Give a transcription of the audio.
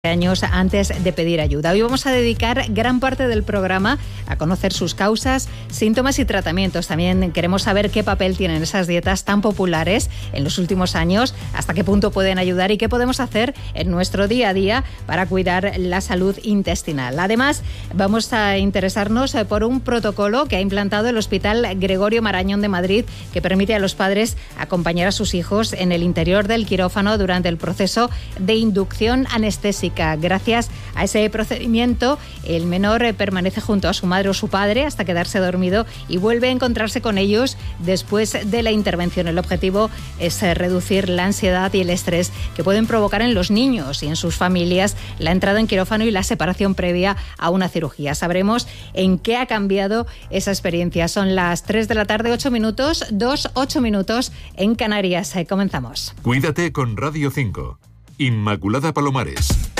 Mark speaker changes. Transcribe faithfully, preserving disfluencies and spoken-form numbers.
Speaker 1: años antes de pedir ayuda. Hoy vamos a dedicar gran parte del programa a conocer sus causas, síntomas y tratamientos. También queremos saber qué papel tienen esas dietas tan populares en los últimos años, hasta qué punto pueden ayudar y qué podemos hacer en nuestro día a día para cuidar la salud intestinal. Además, vamos a interesarnos por un protocolo que ha implantado el Hospital Gregorio Marañón de Madrid, que permite a los padres acompañar a sus hijos en el interior del quirófano durante el proceso de inducción anestésica. Gracias a ese procedimiento, el menor permanece junto a su madre o su padre hasta quedarse dormido y vuelve a encontrarse con ellos después de la intervención. El objetivo es reducir la ansiedad y el estrés que pueden provocar en los niños y en sus familias la entrada en quirófano y la separación previa a una cirugía. Sabremos en qué ha cambiado esa experiencia. Son las tres de la tarde, ocho minutos, dos, ocho minutos en Canarias. Comenzamos.
Speaker 2: Cuídate con Radio cinco. Inmaculada Palomares.